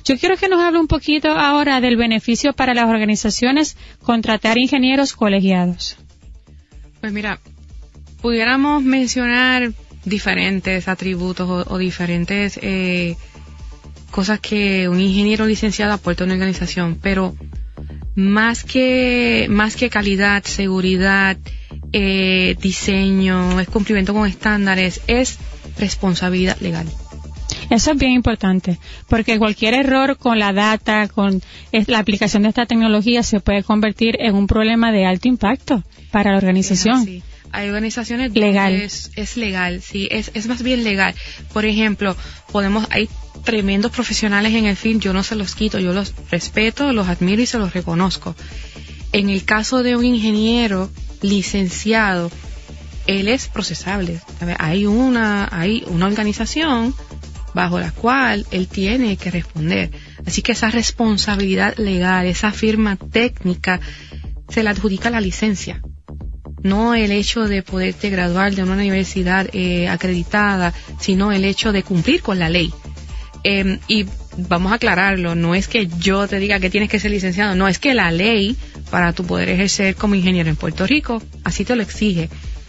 Yo quiero que nos hable un poquito ahora del beneficio para las organizaciones contratar ingenieros colegiados. Pues mira, pudiéramos mencionar diferentes atributos o diferentes cosas que un ingeniero licenciado aporta a una organización, pero más que calidad, seguridad, diseño, es cumplimiento con estándares, es responsabilidad legal. Eso es bien importante, porque cualquier error con la data, con la aplicación de esta tecnología, se puede convertir en un problema de alto impacto para la organización. Sí. Hay organizaciones legal. Donde es legal, sí, es más bien legal. Por ejemplo, hay tremendos profesionales en el film, yo no se los quito, yo los respeto, los admiro y se los reconozco. En el caso de un ingeniero licenciado, él es procesable. Hay una organización bajo la cual él tiene que responder. Así que esa responsabilidad legal, esa firma técnica, se la adjudica la licencia. No el hecho de poderte graduar de una universidad acreditada, sino el hecho de cumplir con la ley. Y vamos a aclararlo, no es que yo te diga que tienes que ser licenciado, no, es que la ley, para tu poder ejercer como ingeniero en Puerto Rico, así te lo exige.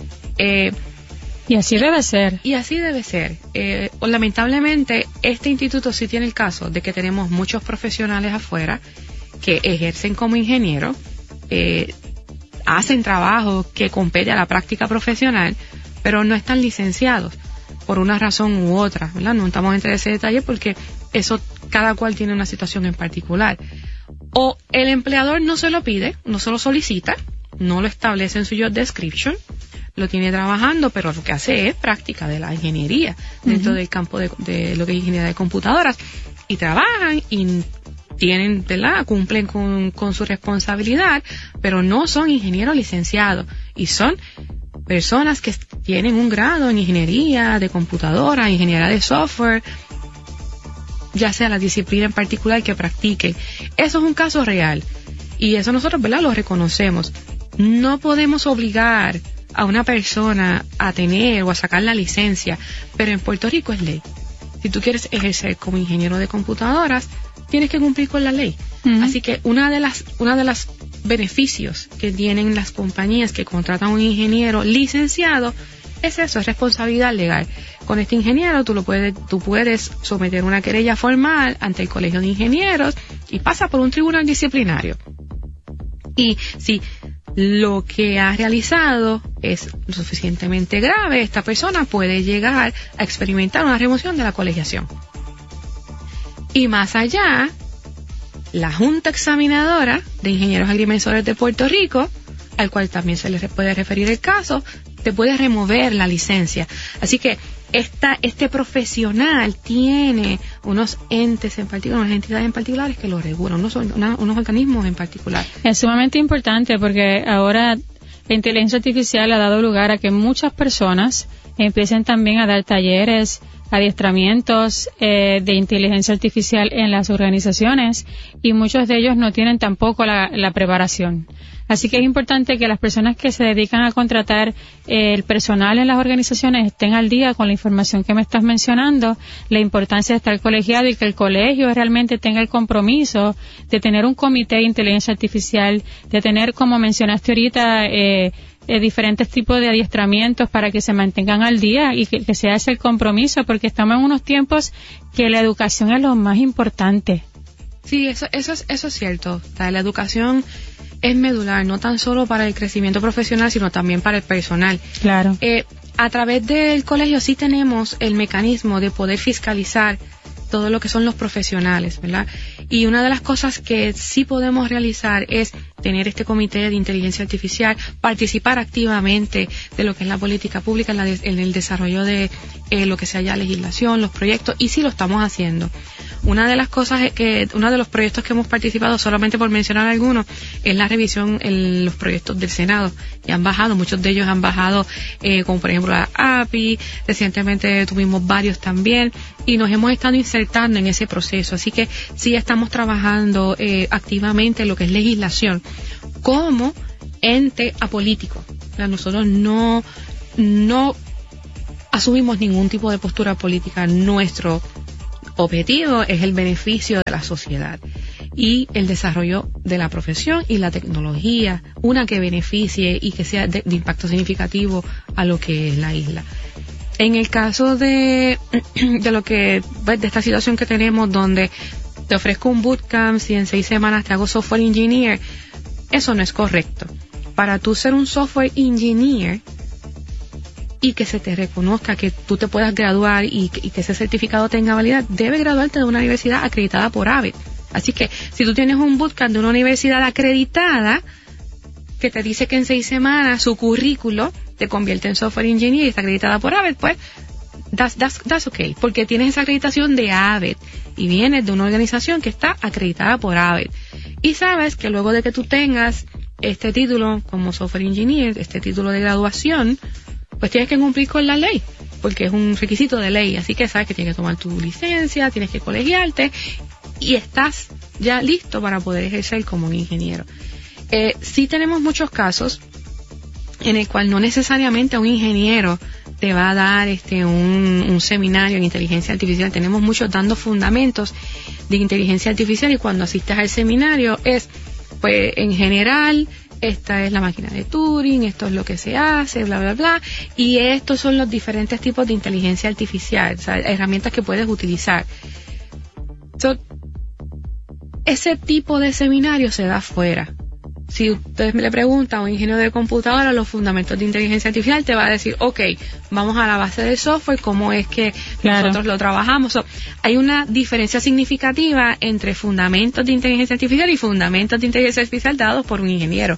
Y así debe ser. Y así debe ser. Lamentablemente, este instituto sí tiene el caso de que tenemos muchos profesionales afuera que ejercen como ingenieros, hacen trabajo que compete a la práctica profesional, pero no están licenciados por una razón u otra, ¿verdad? No estamos entre ese detalle porque eso, cada cual tiene una situación en particular. O el empleador no se lo pide, no se lo solicita, no lo establece en su job description, lo tiene trabajando, pero lo que hace es práctica de la ingeniería dentro del campo de lo que es ingeniería de computadoras, y trabajan y tienen, ¿verdad? Cumplen con su responsabilidad, pero no son ingenieros licenciados y son personas que tienen un grado en ingeniería de computadora, ingeniería de software, ya sea la disciplina en particular que practiquen. Eso es un caso real y eso nosotros, ¿verdad?, lo reconocemos. No podemos obligar a una persona a tener o a sacar la licencia, pero en Puerto Rico es ley. Si tú quieres ejercer como ingeniero de computadoras, tienes que cumplir con la ley. Así que una de las beneficios que tienen las compañías que contratan a un ingeniero licenciado es eso, es responsabilidad legal. Con este ingeniero tú puedes someter una querella formal ante el Colegio de Ingenieros y pasa por un tribunal disciplinario. Y si lo que ha realizado es lo suficientemente grave, esta persona puede llegar a experimentar una remoción de la colegiación. Y más allá, la Junta Examinadora de Ingenieros Agrimensores de Puerto Rico, al cual también se le puede referir el caso, te puede remover la licencia. Así que este profesional tiene unos entes en particular, unas entidades en particulares que lo regulan, unos organismos en particular. Es sumamente importante porque ahora la inteligencia artificial ha dado lugar a que muchas personas empiecen también a dar talleres, adiestramientos de inteligencia artificial en las organizaciones, y muchos de ellos no tienen tampoco la preparación. Así que es importante que las personas que se dedican a contratar el personal en las organizaciones estén al día con la información que me estás mencionando, la importancia de estar colegiado y que el colegio realmente tenga el compromiso de tener un comité de inteligencia artificial, de tener, como mencionaste ahorita, diferentes tipos de adiestramientos para que se mantengan al día y que se hace el compromiso, porque estamos en unos tiempos que la educación es lo más importante. Sí, eso es cierto. La educación es medular, no tan solo para el crecimiento profesional, sino también para el personal. Claro. A través del colegio sí tenemos el mecanismo de poder fiscalizar todo lo que son los profesionales, ¿verdad? Y una de las cosas que sí podemos realizar es tener este comité de inteligencia artificial, participar activamente de lo que es la política pública en el desarrollo de lo que sea ya legislación, los proyectos, y sí lo estamos haciendo. Una de las cosas uno de los proyectos que hemos participado, solamente por mencionar algunos, es la revisión en los proyectos del Senado, y han bajado, muchos de ellos han bajado, como por ejemplo la API, recientemente tuvimos varios también, y nos hemos estado insertando en ese proceso, así que sí estamos trabajando activamente en lo que es legislación, como ente apolítico. O sea, nosotros no asumimos ningún tipo de postura política. objetivo es el beneficio de la sociedad y el desarrollo de la profesión y la tecnología, una que beneficie y que sea de impacto significativo a lo que es la isla. En el caso de esta situación que tenemos donde te ofrezco un bootcamp y en 6 semanas te hago software engineer, eso no es correcto. Para tú ser un software engineer y que se te reconozca que tú te puedas graduar y que ese certificado tenga validad, debe graduarte de una universidad acreditada por ABET. Así que si tú tienes un bootcamp de una universidad acreditada que te dice que en 6 semanas su currículo te convierte en software engineer y está acreditada por ABET, pues that's okay, porque tienes esa acreditación de ABET y vienes de una organización que está acreditada por ABET. Y sabes que luego de que tú tengas este título como software engineer, este título de graduación, pues tienes que cumplir con la ley, porque es un requisito de ley. Así que sabes que tienes que tomar tu licencia, tienes que colegiarte y estás ya listo para poder ejercer como un ingeniero. Sí tenemos muchos casos en el cual no necesariamente un ingeniero te va a dar un seminario en inteligencia artificial. Tenemos muchos dando fundamentos de inteligencia artificial y cuando asistes al seminario es, pues, en general, esta es la máquina de Turing, esto es lo que se hace, bla, bla, bla, y estos son los diferentes tipos de inteligencia artificial, o sea, herramientas que puedes utilizar. Ese tipo de seminario se da afuera. Si usted le pregunta a un ingeniero de computadora los fundamentos de inteligencia artificial, te va a decir, okay, vamos a la base del software, cómo es que nosotros lo trabajamos. Hay una diferencia significativa entre fundamentos de inteligencia artificial y fundamentos de inteligencia artificial dados por un ingeniero.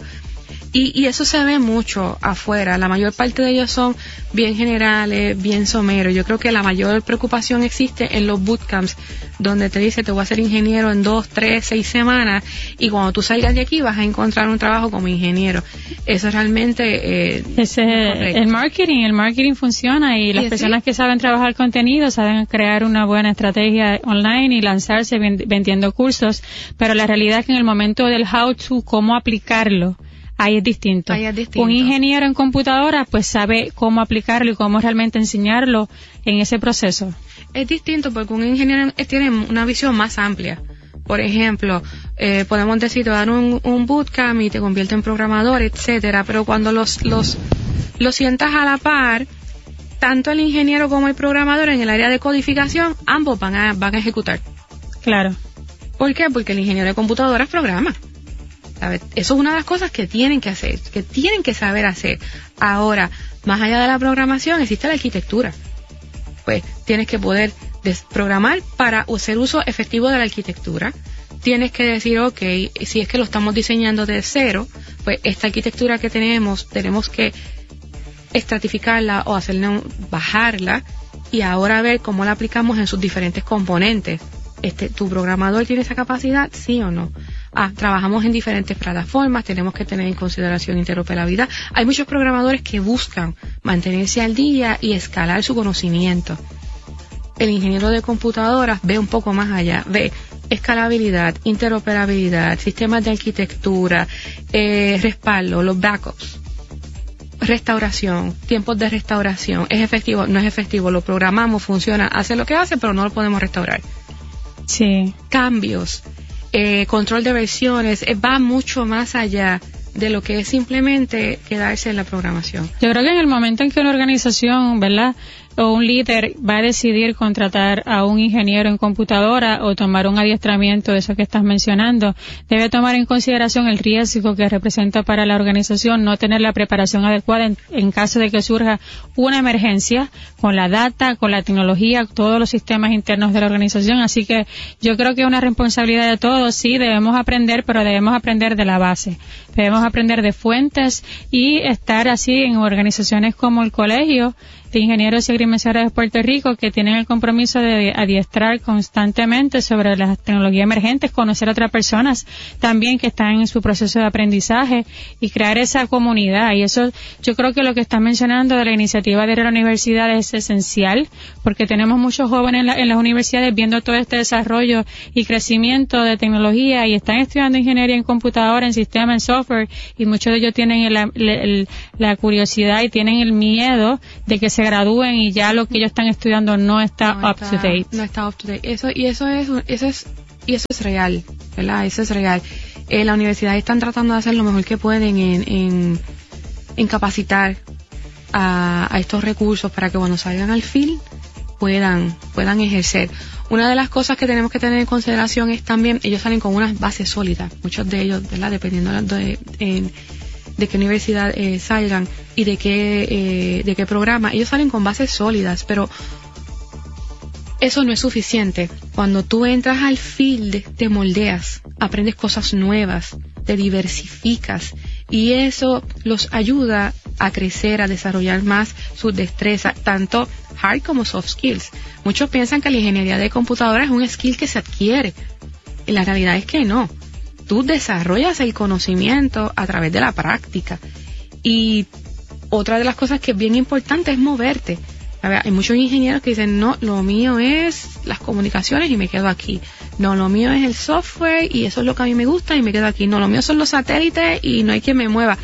Y eso se ve mucho afuera. La mayor parte de ellos son bien generales, bien someros. Yo creo que la mayor preocupación existe en los bootcamps, donde te dice te voy a ser ingeniero en 2, 3, 6 semanas y cuando tú salgas de aquí vas a encontrar un trabajo como ingeniero. Eso realmente el marketing funciona y las personas que saben trabajar contenido saben crear una buena estrategia online y lanzarse vendiendo cursos, pero la realidad es que en el momento del how to, cómo aplicarlo, ahí es distinto. Un ingeniero en computadora pues sabe cómo aplicarlo y cómo realmente enseñarlo en ese proceso. Es distinto porque un ingeniero tiene una visión más amplia. Por ejemplo, podemos decir, te dan un bootcamp y te convierte en programador, etcétera, pero cuando los sientas a la par, tanto el ingeniero como el programador en el área de codificación, ambos van a ejecutar. Claro. ¿Por qué? Porque el ingeniero de computadoras programa. ¿Sabes? Eso es una de las cosas que tienen que hacer, que tienen que saber hacer. Ahora, más allá de la programación, existe la arquitectura. Pues tienes que poder programar para hacer uso efectivo de la arquitectura. Tienes que decir, okay, si es que lo estamos diseñando de cero, pues esta arquitectura que tenemos que estratificarla o bajarla y ahora ver cómo la aplicamos en sus diferentes componentes. ¿Tu programador tiene esa capacidad? ¿Sí o no? Trabajamos en diferentes plataformas, tenemos que tener en consideración interoperabilidad. Hay muchos programadores que buscan mantenerse al día y escalar su conocimiento. El ingeniero de computadoras ve un poco más allá, ve escalabilidad, interoperabilidad, sistemas de arquitectura, respaldo, los backups, restauración, tiempos de restauración, es efectivo, no es efectivo, lo programamos, funciona, hace lo que hace, pero no lo podemos restaurar. Sí. Cambios, control de versiones, va mucho más allá de lo que es simplemente quedarse en la programación. Yo creo que en el momento en que una organización, ¿verdad?, o un líder va a decidir contratar a un ingeniero en computadora o tomar un adiestramiento de eso que estás mencionando, debe tomar en consideración el riesgo que representa para la organización no tener la preparación adecuada en caso de que surja una emergencia con la data, con la tecnología, todos los sistemas internos de la organización. Así que yo creo que es una responsabilidad de todos. Sí, debemos aprender, pero debemos aprender de la base. Debemos aprender de fuentes y estar así en organizaciones como el Colegio de Ingenieros y Agrimensores de Puerto Rico, que tienen el compromiso de adiestrar constantemente sobre las tecnologías emergentes, conocer a otras personas también que están en su proceso de aprendizaje y crear esa comunidad. Y eso, yo creo que lo que están mencionando de la iniciativa de la universidad es esencial, porque tenemos muchos jóvenes en las universidades viendo todo este desarrollo y crecimiento de tecnología y están estudiando ingeniería en computadora, en sistema, en software, y muchos de ellos tienen la curiosidad y tienen el miedo de que se gradúen y ya lo que ellos están estudiando no está up to date. No está up to date. Eso es real, ¿verdad? Eso es real. La universidad están tratando de hacer lo mejor que pueden en capacitar a estos recursos para que cuando salgan al field puedan ejercer. Una de las cosas que tenemos que tener en consideración es también, ellos salen con unas bases sólidas, muchos de ellos, ¿verdad? Dependiendo de qué universidad salgan y de qué programa, ellos salen con bases sólidas, pero eso no es suficiente. Cuando tú entras al field, te moldeas, aprendes cosas nuevas, te diversificas y eso los ayuda a crecer, a desarrollar más sus destrezas, tanto hard como soft skills. Muchos piensan que la ingeniería de computadora es un skill que se adquiere. Y la realidad es que no. Tú desarrollas el conocimiento a través de la práctica. Y otra de las cosas que es bien importante es moverte. A ver, hay muchos ingenieros que dicen, no, lo mío es las comunicaciones y me quedo aquí. No, lo mío es el software y eso es lo que a mí me gusta y me quedo aquí. No, lo mío son los satélites y no hay quien me mueva.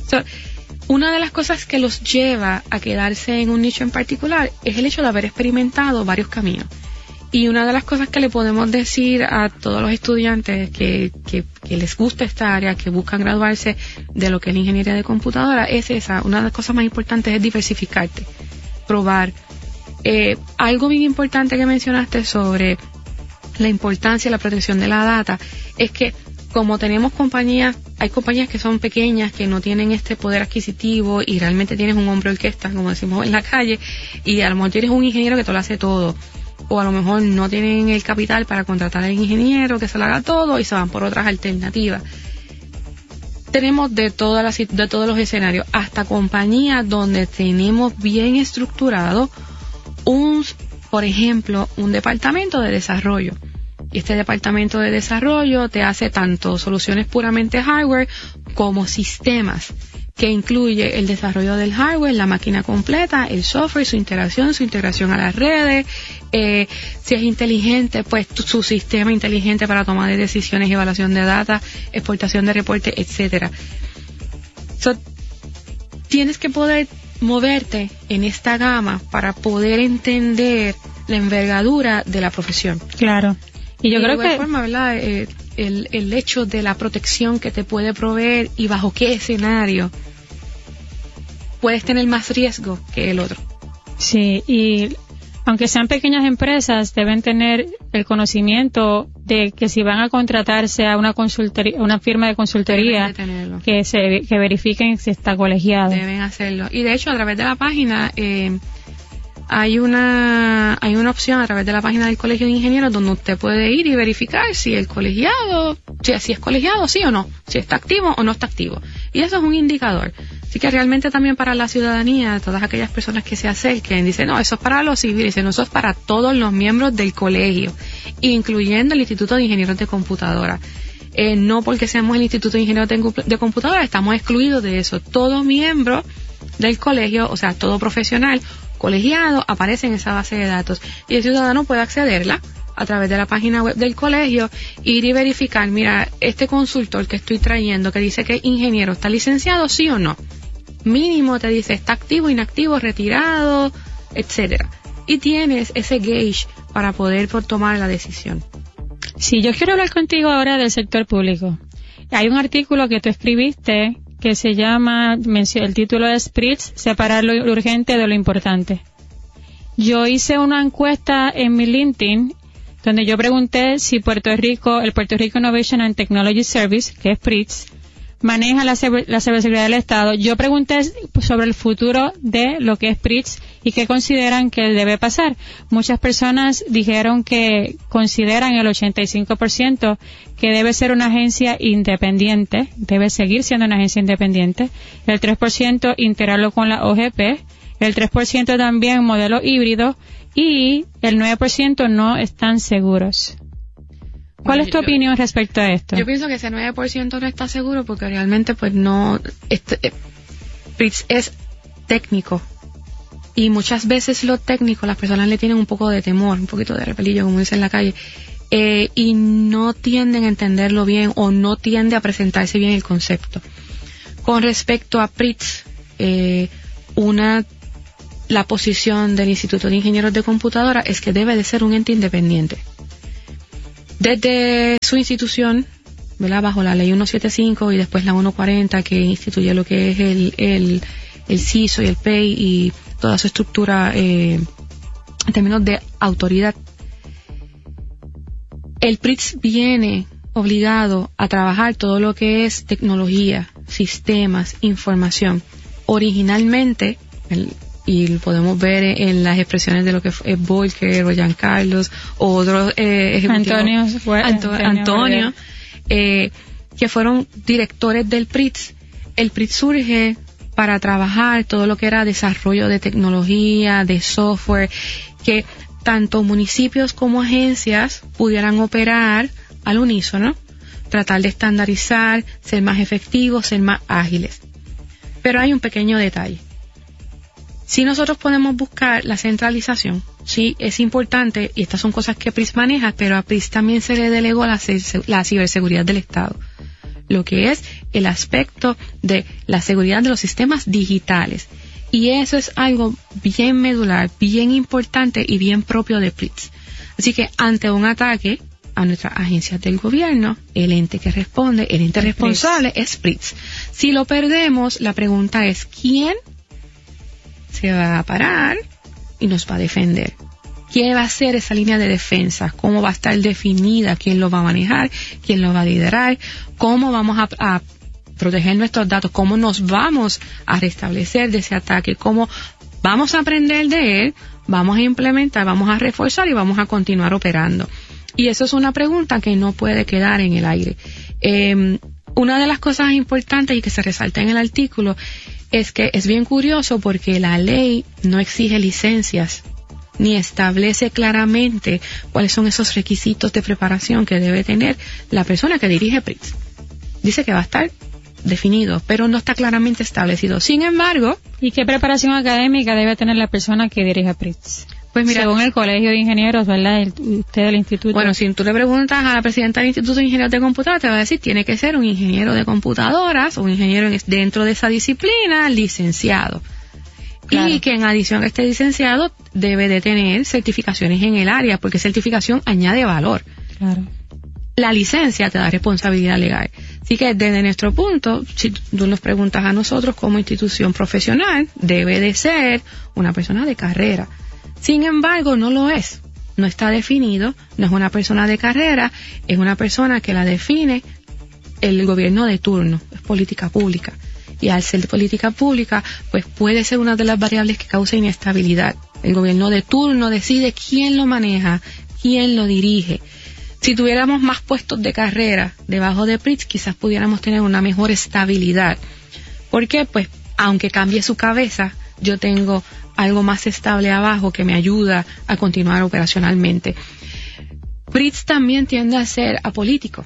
Una de las cosas que los lleva a quedarse en un nicho en particular es el hecho de haber experimentado varios caminos. Y una de las cosas que le podemos decir a todos los estudiantes que les gusta esta área, que buscan graduarse de lo que es la ingeniería de computadora, es esa. Una de las cosas más importantes es diversificarte, probar. Algo bien importante que mencionaste sobre la importancia de la protección de la data es que como tenemos compañías, hay compañías que son pequeñas, que no tienen este poder adquisitivo y realmente tienes un hombre orquesta, como decimos en la calle, y a lo mejor tienes un ingeniero que te lo hace todo. O a lo mejor no tienen el capital para contratar al ingeniero que se lo haga todo y se van por otras alternativas. Tenemos de todos los escenarios, hasta compañías donde tenemos bien estructurado por ejemplo, un departamento de desarrollo. Y este departamento de desarrollo te hace tanto soluciones puramente hardware como sistemas, que incluye el desarrollo del hardware, la máquina completa, el software, su integración a las redes, si es inteligente, pues su sistema inteligente para tomar decisiones, evaluación de data, exportación de reportes, etcétera. Tienes que poder moverte en esta gama para poder entender la envergadura de la profesión. Claro. Y yo creo que... De igual forma, ¿verdad? El hecho de la protección que te puede proveer y bajo qué escenario puedes tener más riesgo que el otro. Sí, y aunque sean pequeñas empresas, deben tener el conocimiento de que si van a contratarse a una consultoría, una firma de consultoría, que verifiquen si está colegiado. Deben hacerlo. Y de hecho, a través de la página... Hay una opción a través de la página del Colegio de Ingenieros donde usted puede ir y verificar si el colegiado, si es colegiado, sí o no, si está activo o no está activo. Y eso es un indicador. Así que realmente también para la ciudadanía, todas aquellas personas que se acerquen, dicen, no, eso es para los civiles, dicen, no, eso es para todos los miembros del colegio, incluyendo el Instituto de Ingenieros de Computadora. No porque seamos el Instituto de Ingenieros de Computadora, estamos excluidos de eso. Todo miembro del colegio, o sea, todo profesional colegiado aparece en esa base de datos y el ciudadano puede accederla a través de la página web del colegio, ir y verificar, mira, este consultor que estoy trayendo que dice que es ingeniero, ¿está licenciado sí o no? Mínimo te dice, está activo, inactivo, retirado, etcétera. Y tienes ese gauge para poder tomar la decisión. Sí, yo quiero hablar contigo ahora del sector público. Hay un artículo que tú escribiste que se llama, el título es PRITS, separar lo urgente de lo importante. Yo hice una encuesta en mi LinkedIn donde yo pregunté si el Puerto Rico Innovation and Technology Service, que es PRITS, maneja la ciberseguridad del Estado. Yo pregunté sobre el futuro de lo que es PRITS y qué consideran que debe pasar. Muchas personas dijeron que consideran el 85% que debe ser una agencia independiente, debe seguir siendo una agencia independiente, el 3% integrarlo con la OGP, el 3% también modelo híbrido y el 9% no están seguros. ¿Cuál es tu opinión respecto a esto? Yo pienso que ese 9% no está seguro porque realmente pues no, PRITS es técnico y muchas veces lo técnico las personas le tienen un poco de temor, un poquito de repelillo como dicen en la calle, y no tienden a entenderlo bien o no tiende a presentarse bien el concepto. Con respecto a PRITS, una la posición del Instituto de Ingenieros de Computadora es que debe de ser un ente independiente. Desde su institución, ¿verdad?, bajo la ley 175 y después la 140, que instituye lo que es el CISO y el PEI y toda su estructura en términos de autoridad, el PRITS viene obligado a trabajar todo lo que es tecnología, sistemas, información. Originalmente, y lo podemos ver en las expresiones de lo que es Volcker o Giancarlos o otros ejecutivos, Antonio, que fueron directores del PRITS. El PRITS surge para trabajar todo lo que era desarrollo de tecnología, de software, que tanto municipios como agencias pudieran operar al unísono, tratar de estandarizar, ser más efectivos, ser más ágiles. Pero hay un pequeño detalle. Si nosotros podemos buscar la centralización, sí, es importante, y estas son cosas que PRITS maneja, pero a PRITS también se le delegó la ciberseguridad del Estado, lo que es el aspecto de la seguridad de los sistemas digitales. Y eso es algo bien medular, bien importante y bien propio de PRITS. Así que ante un ataque a nuestras agencias del gobierno, el ente que responde, el ente responsable es PRITS. Si lo perdemos, la pregunta es, ¿quién se va a parar y nos va a defender? ¿Qué va a ser esa línea de defensa? ¿Cómo va a estar definida? ¿Quién lo va a manejar? ¿Quién lo va a liderar? ¿Cómo vamos a proteger nuestros datos? ¿Cómo nos vamos a restablecer de ese ataque? ¿Cómo vamos a aprender de él? Vamos a implementar, vamos a reforzar y vamos a continuar operando. Y eso es una pregunta que no puede quedar en el aire. Una de las cosas importantes y que se resalta en el artículo es que es bien curioso porque la ley no exige licencias ni establece claramente cuáles son esos requisitos de preparación que debe tener la persona que dirige PRITS. Dice que va a estar definido, pero no está claramente establecido. Sin embargo... ¿Y qué preparación académica debe tener la persona que dirige PRITS? Pues mira, según el Colegio de Ingenieros, ¿verdad? Usted del instituto. Bueno, si tú le preguntas a la presidenta del Instituto de Ingenieros de Computadoras, te va a decir, tiene que ser un ingeniero de computadoras o un ingeniero dentro de esa disciplina, licenciado. Claro. Y que en adición a este licenciado debe de tener certificaciones en el área, porque certificación añade valor. Claro. La licencia te da responsabilidad legal. Así que desde nuestro punto, si tú nos preguntas a nosotros como institución profesional, debe de ser una persona de carrera. Sin embargo, no lo es. No está definido, no es una persona de carrera, es una persona que la define el gobierno de turno, es política pública. Y al ser política pública, pues puede ser una de las variables que causa inestabilidad. El gobierno de turno decide quién lo maneja, quién lo dirige. Si tuviéramos más puestos de carrera debajo de PRITS, quizás pudiéramos tener una mejor estabilidad. ¿Por qué? Pues, aunque cambie su cabeza, yo tengo algo más estable abajo que me ayuda a continuar operacionalmente. PRITS también tiende a ser apolítico.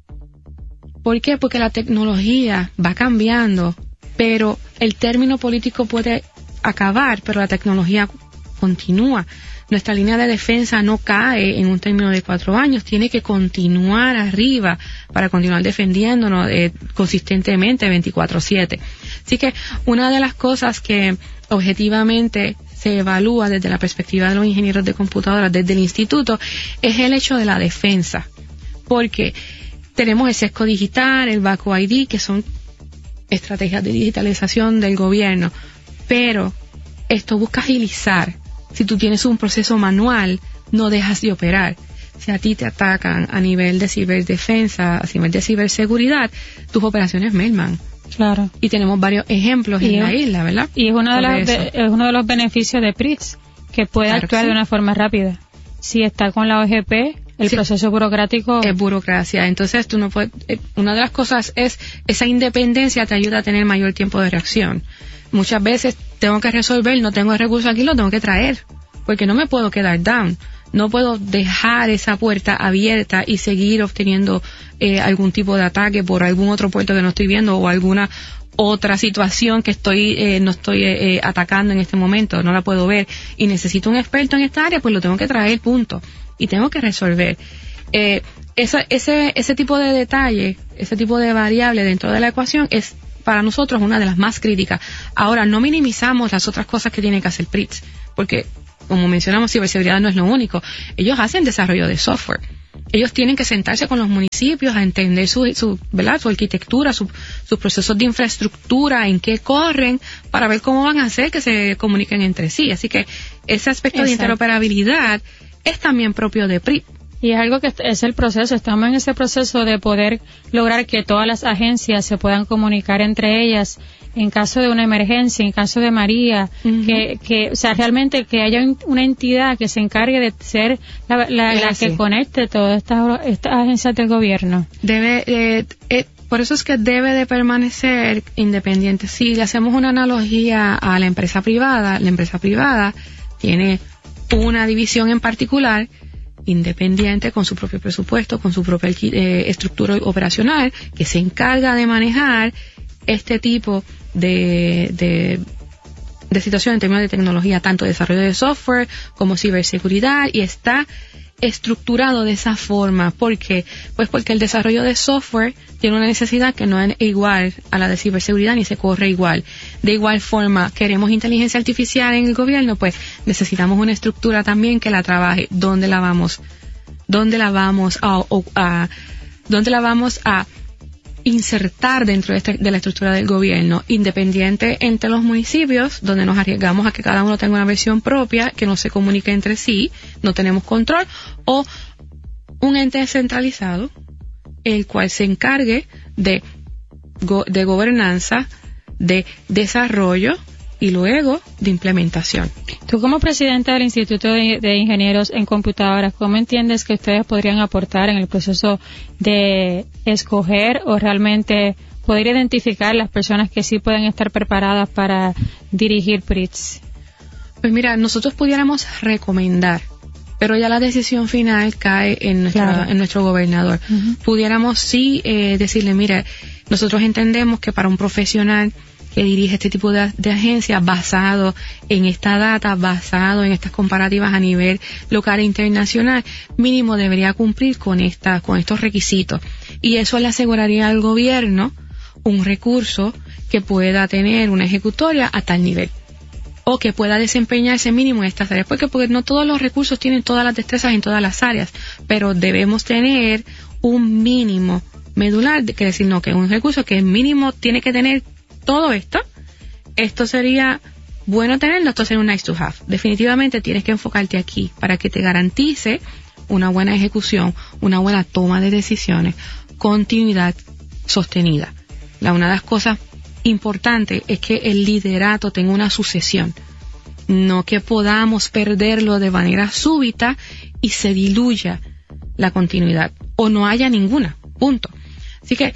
¿Por qué? Porque la tecnología va cambiando, pero el término político puede acabar, pero la tecnología continúa. Nuestra línea de defensa no cae en un término de 4 años, tiene que continuar arriba para continuar defendiéndonos consistentemente 24/7. Así que una de las cosas que objetivamente se evalúa desde la perspectiva de los ingenieros de computadoras, desde el instituto, es el hecho de la defensa. Porque tenemos el sesgo digital, el VACO ID, que son estrategias de digitalización del gobierno, pero esto busca agilizar. Si tú tienes un proceso manual, no dejas de operar. Si a ti te atacan a nivel de ciberdefensa, a nivel de ciberseguridad, tus operaciones merman. Claro. Y tenemos varios ejemplos en la isla, ¿verdad? Y es uno de los beneficios de PRITS, que puede actuar de una forma rápida. Si está con la OGP, el proceso burocrático es burocracia. Entonces tú no puedes, una de las cosas es esa independencia te ayuda a tener mayor tiempo de reacción. Muchas veces tengo que resolver, no tengo el recurso aquí, lo tengo que traer, porque no me puedo quedar down. No puedo dejar esa puerta abierta y seguir obteniendo algún tipo de ataque por algún otro puerto que no estoy viendo o alguna otra situación que no estoy atacando en este momento, no la puedo ver y necesito un experto en esta área, pues lo tengo que traer, punto. Y tengo que resolver. Ese tipo de detalle, ese tipo de variable dentro de la ecuación es para nosotros una de las más críticas. Ahora, no minimizamos las otras cosas que tiene que hacer PRITS, porque, como mencionamos, ciberseguridad no es lo único. Ellos hacen desarrollo de software. Ellos tienen que sentarse con los municipios a entender ¿verdad? Su arquitectura, sus procesos de infraestructura, en qué corren, para ver cómo van a hacer que se comuniquen entre sí. Así que ese aspecto de interoperabilidad es también propio de PRIT. Y es algo que es el proceso, estamos en ese proceso de poder lograr que todas las agencias se puedan comunicar entre ellas en caso de una emergencia, en caso de María, o sea, realmente que haya una entidad que se encargue de ser la que conecte todas estas agencias del gobierno. Por eso es que debe de permanecer independiente. Si le hacemos una analogía a la empresa privada tiene una división en particular independiente, con su propio presupuesto, con su propia estructura operacional, que se encarga de manejar este tipo de situación en términos de tecnología, tanto desarrollo de software como ciberseguridad, y está estructurado de esa forma. ¿Por qué? Pues porque el desarrollo de software tiene una necesidad que no es igual a la de ciberseguridad ni se corre igual. De igual forma, queremos inteligencia artificial en el gobierno, pues necesitamos una estructura también que la trabaje. ¿Dónde la vamos a insertar dentro de la estructura del gobierno? Independiente entre los municipios, donde nos arriesgamos a que cada uno tenga una versión propia, que no se comunique entre sí, no tenemos control, o un ente centralizado, el cual se encargue de gobernanza, de desarrollo y luego de implementación. Tú, como presidenta del Instituto de Ingenieros en Computadoras, ¿cómo entiendes que ustedes podrían aportar en el proceso de escoger o realmente poder identificar las personas que sí pueden estar preparadas para dirigir PRITS? Pues mira, nosotros pudiéramos recomendar, pero ya la decisión final cae en nuestro gobernador. Pudiéramos sí decirle, mira, nosotros entendemos que para un profesional que dirige este tipo de agencias, basado en esta data, basado en estas comparativas a nivel local e internacional, mínimo debería cumplir con estos requisitos. Y eso le aseguraría al gobierno un recurso que pueda tener una ejecutoria a tal nivel, o que pueda desempeñarse mínimo en estas áreas, porque no todos los recursos tienen todas las destrezas en todas las áreas, pero debemos tener un mínimo medular, que decir, no, que un recurso que mínimo tiene que tener todo esto sería bueno tenerlo, esto sería un nice to have. Definitivamente tienes que enfocarte aquí para que te garantice una buena ejecución, una buena toma de decisiones, continuidad sostenida. Una de las cosas importantes es que el liderato tenga una sucesión, no que podamos perderlo de manera súbita y se diluya la continuidad o no haya ninguna, punto. Así que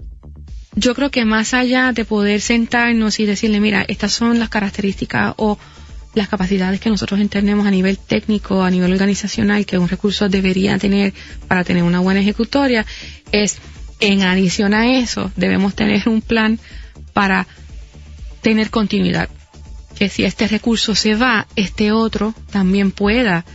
yo creo que más allá de poder sentarnos y decirle, mira, estas son las características o las capacidades que nosotros entendemos a nivel técnico, a nivel organizacional, que un recurso debería tener para tener una buena ejecutoria, es, en adición a eso, debemos tener un plan para tener continuidad. Que si este recurso se va, este otro también pueda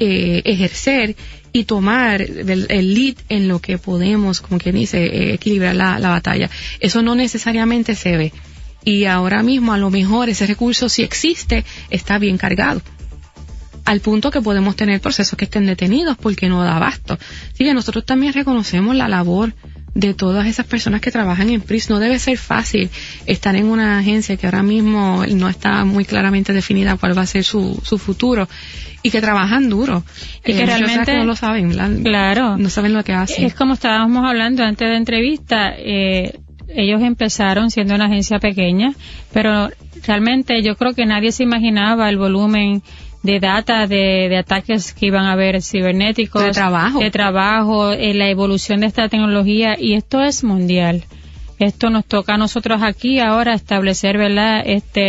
ejercer y tomar el lead en lo que podemos, como quien dice, equilibrar la batalla. Eso no necesariamente se ve. Y ahora mismo, a lo mejor, ese recurso, si existe, está bien cargado, al punto que podemos tener procesos que estén detenidos porque no da abasto. Así que nosotros también reconocemos la labor de todas esas personas que trabajan en PRITS. No debe ser fácil estar en una agencia que ahora mismo no está muy claramente definida cuál va a ser su futuro, y que trabajan duro. Y que realmente no lo saben, ¿verdad? Claro. No saben lo que hacen. Es como estábamos hablando antes de entrevista, ellos empezaron siendo una agencia pequeña, pero realmente yo creo que nadie se imaginaba el volumen de data, de ataques que iban a haber cibernéticos, de trabajo, la evolución de esta tecnología, y esto es mundial. Esto nos toca a nosotros aquí ahora establecer, ¿verdad?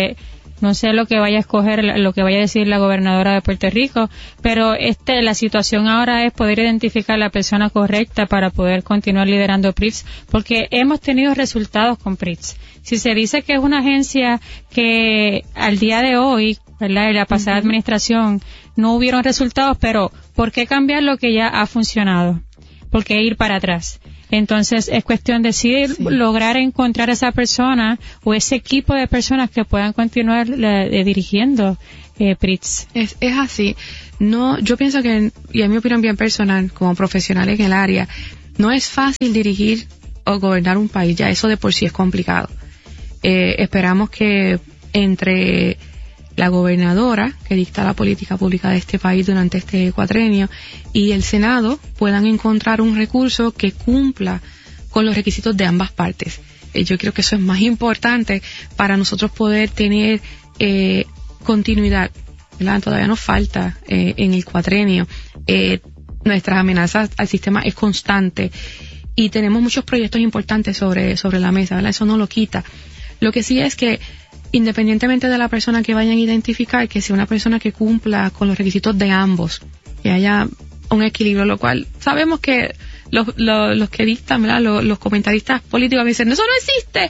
No sé lo que vaya a escoger, lo que vaya a decir la gobernadora de Puerto Rico, pero la situación ahora es poder identificar la persona correcta para poder continuar liderando PRITS, porque hemos tenido resultados con PRITS. Si se dice que es una agencia que al día de hoy, ¿verdad?, en la pasada administración no hubieron resultados, pero ¿por qué cambiar lo que ya ha funcionado? ¿Por qué ir para atrás? Entonces es cuestión de lograr encontrar esa persona o ese equipo de personas que puedan continuar dirigiendo PRITS. Es así. No, yo pienso que, y en mi opinión bien personal, como profesional en el área, no es fácil dirigir o gobernar un país, ya eso de por sí es complicado. Esperamos que entre la gobernadora, que dicta la política pública de este país durante este cuatrenio, y el Senado puedan encontrar un recurso que cumpla con los requisitos de ambas partes. Yo creo que eso es más importante para nosotros poder tener continuidad, ¿verdad? Todavía nos falta en el cuatrenio. Nuestras amenazas al sistema es constante y tenemos muchos proyectos importantes sobre la mesa, ¿verdad? Eso no lo quita. Lo que sí es que, independientemente de la persona que vayan a identificar, que sea una persona que cumpla con los requisitos de ambos, que haya un equilibrio, lo cual sabemos que los que dictan, ¿verdad? Los comentaristas políticos me dicen, eso no existe.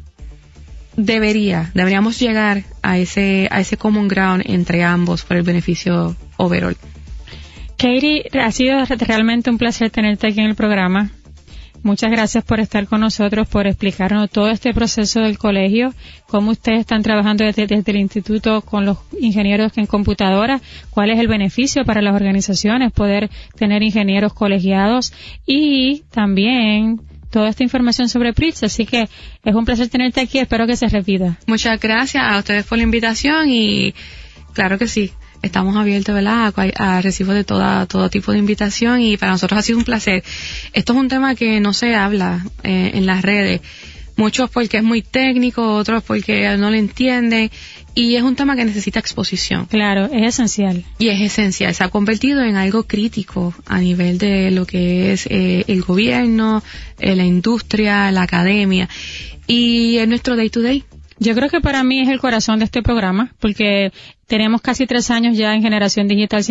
Deberíamos llegar a ese common ground entre ambos por el beneficio overall. Katie, ha sido realmente un placer tenerte aquí en el programa. Muchas gracias por estar con nosotros, por explicarnos todo este proceso del colegio, cómo ustedes están trabajando desde el instituto con los ingenieros en computadora, cuál es el beneficio para las organizaciones poder tener ingenieros colegiados y también toda esta información sobre PRITS. Así que es un placer tenerte aquí, espero que se repita. Muchas gracias a ustedes por la invitación y claro que sí. Estamos abiertos, ¿verdad?, a recibo de todo tipo de invitación y para nosotros ha sido un placer. Esto es un tema que no se habla en las redes. Muchos porque es muy técnico, otros porque no lo entienden y es un tema que necesita exposición. Claro, es esencial. Y es esencial. Se ha convertido en algo crítico a nivel de lo que es el gobierno, la industria, la academia y es nuestro day to day. Yo creo que para mí es el corazón de este programa, porque tenemos casi 3 años ya en Generación Digital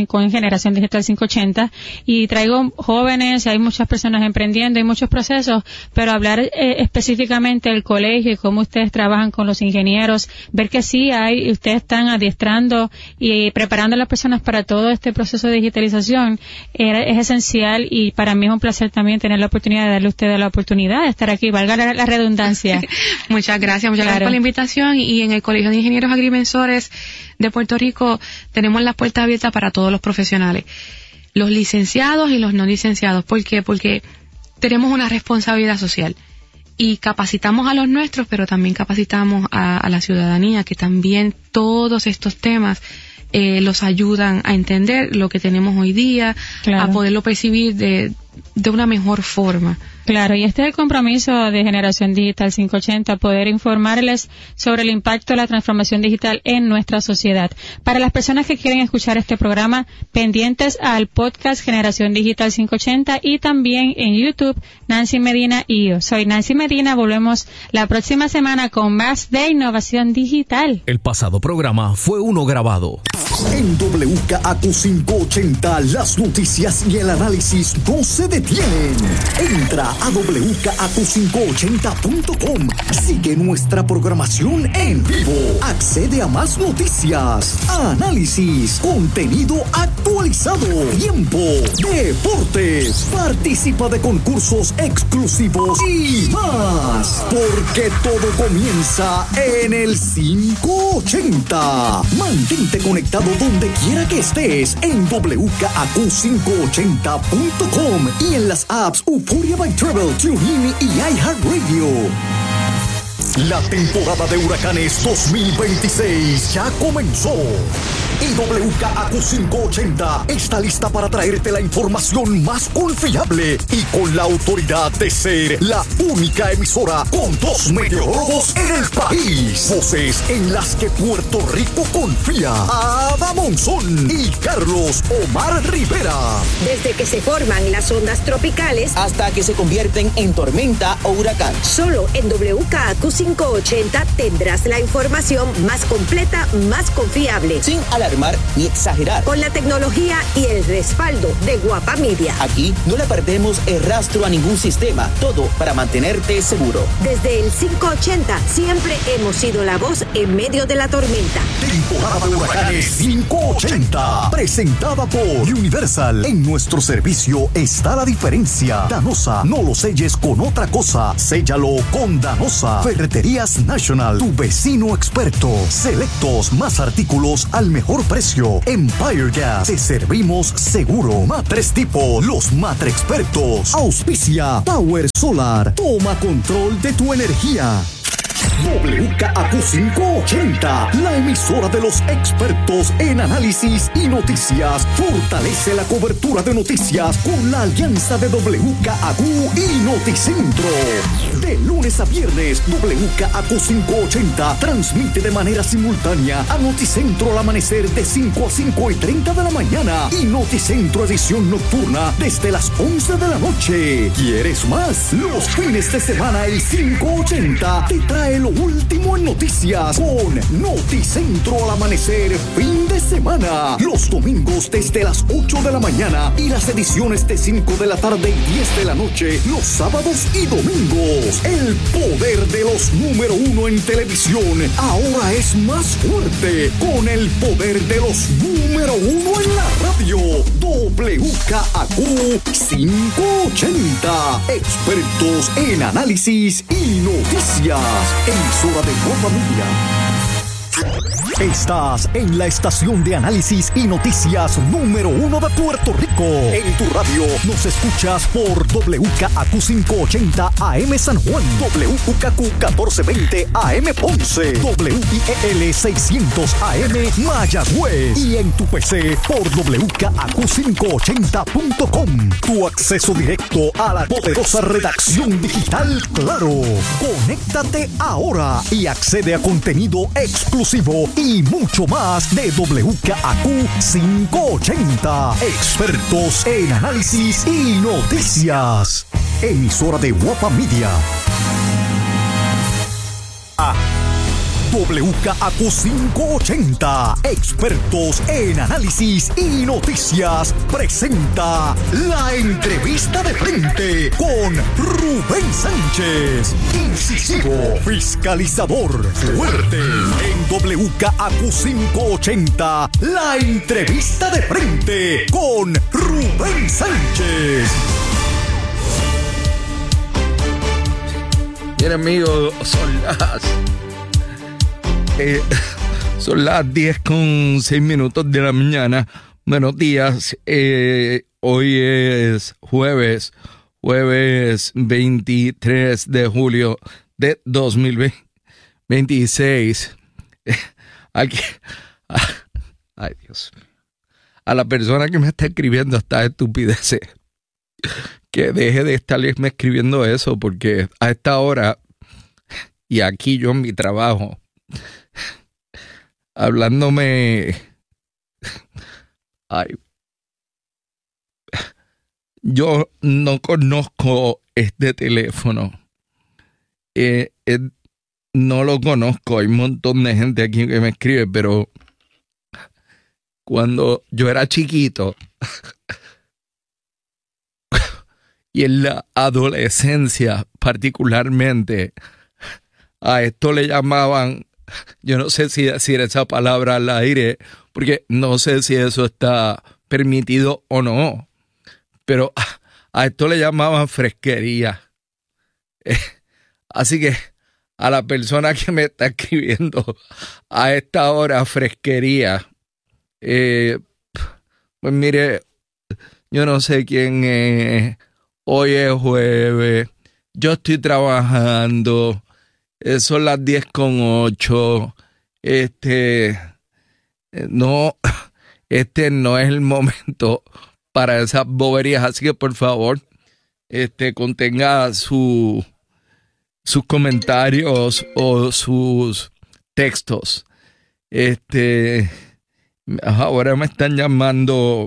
580 y traigo jóvenes, hay muchas personas emprendiendo, hay muchos procesos, pero hablar específicamente del colegio y cómo ustedes trabajan con los ingenieros, ver que sí ustedes están adiestrando y preparando a las personas para todo este proceso de digitalización es esencial y para mí es un placer también tener la oportunidad de darle a ustedes la oportunidad de estar aquí, valga la redundancia. Muchas gracias por la invitación y en el Colegio de Ingenieros Agrimensores de Puerto Rico tenemos las puertas abiertas para todos los profesionales, los licenciados y los no licenciados. ¿Por qué? Porque tenemos una responsabilidad social y capacitamos a los nuestros, pero también capacitamos a la ciudadanía, que también todos estos temas los ayudan a entender lo que tenemos hoy día, claro, a poderlo percibir de una mejor forma. Claro, y este es el compromiso de Generación Digital 580, poder informarles sobre el impacto de la transformación digital en nuestra sociedad. Para las personas que quieren escuchar este programa, pendientes al podcast Generación Digital 580 y también en YouTube, Nancy Medina y yo. Soy Nancy Medina, volvemos la próxima semana con más de innovación digital. El pasado programa fue uno grabado. En WKAQ 580, las noticias y el análisis no se detienen. Entra a WKAQ580.com. Sigue nuestra programación en vivo. Accede a más noticias, análisis, contenido actualizado, tiempo, deportes. Participa de concursos exclusivos y más. Porque todo comienza en el 580. Mantente conectado donde quiera que estés en WKAQ580.com y en las apps Euphoria by Travel, TuneIn y iHeartRadio. La temporada de huracanes 2026 ya comenzó. Y WKAQ 580 está lista para traerte la información más confiable y con la autoridad de ser la única emisora con 2 meteorólogos en el país. Voces en las que Puerto Rico confía. Ada Monzón y Carlos Omar Rivera. Desde que se forman las ondas tropicales hasta que se convierten en tormenta o huracán. Solo en WKAQ 580 tendrás la información más completa, más confiable. Sin alarmar ni exagerar. Con la tecnología y el respaldo de Guapa Media. Aquí no le perdemos el rastro a ningún sistema, todo para mantenerte seguro. Desde el 580 siempre hemos sido la voz en medio de la tormenta. Temporada de huracanes 580, presentada por Universal. En nuestro servicio está la diferencia. Danosa, no lo selles con otra cosa, séllalo con Danosa. Ferreterías National, tu vecino experto. Selectos, más artículos al mejor precio. Empire Gas, te servimos seguro. Matres Tipo, los Matre expertos. Auspicia Power Solar, toma control de tu energía. WKAQ 580, la emisora de los expertos en análisis y noticias, fortalece la cobertura de noticias con la alianza de WKAQ y Noticentro. De lunes a viernes, WKAQ 580 transmite de manera simultánea a Noticentro al amanecer de 5 a 5:30 de la mañana y Noticentro edición nocturna desde las 11 de la noche. ¿Quieres más? Los fines de semana el 580 te trae lo último en noticias con Noticentro al amanecer fin de semana. Los domingos desde las 8 de la mañana y las ediciones de 5 de la tarde y 10 de la noche los sábados y domingos. El poder de los número 1 en televisión ahora es más fuerte con el poder de los número 1 en la radio. WKAQ 580, expertos en análisis y noticias. Emisora de Guapa Media. Estás en la estación de análisis y noticias número 1 de Puerto Rico. En tu radio nos escuchas por WKAQ 580 AM San Juan, WKAQ 1420 AM Ponce, WIEL 600 AM Mayagüez y en tu PC por WKAQ580.com. Tu acceso directo a la poderosa redacción digital Claro. Conéctate ahora y accede a contenido exclusivo y mucho más de WKAQ 580. Expertos en análisis y noticias. Emisora de Guapa Media. WKAQ 580, expertos en análisis y noticias, presenta la entrevista de frente con Rubén Sánchez. Incisivo, fiscalizador, fuerte. En WKAQ 580, la entrevista de frente con Rubén Sánchez. Bien, amigos, son las 10:06 de la mañana. Buenos días. Hoy es jueves 23 de julio de 2026. Ay, Dios mío. A la persona que me está escribiendo estas estupideces, que deje de estarme escribiendo eso, porque a esta hora, y aquí yo en mi trabajo, hablándome, yo no conozco este teléfono, no lo conozco. Hay un montón de gente aquí que me escribe, pero cuando yo era chiquito y en la adolescencia particularmente, a esto le llamaban, yo no sé si decir esa palabra al aire, porque no sé si eso está permitido o no, pero a esto le llamaban fresquería. Así que a la persona que me está escribiendo a esta hora, fresquería, pues mire, yo no sé quién es. Hoy es jueves, yo estoy trabajando, son las 10:08, no es el momento para esas boberías, así que por favor, contenga sus comentarios o sus textos. Ahora me están llamando